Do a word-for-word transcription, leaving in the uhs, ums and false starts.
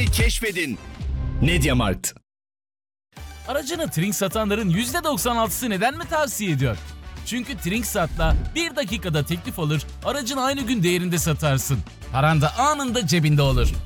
değerleri keşfedin. MediaMarkt. Aracını Trink satanların yüzde doksan altısı neden mi tavsiye ediyor? Çünkü TrinkSat'la bir dakikada teklif alır, aracını aynı gün değerinde satarsın. Paran da anında cebinde olur.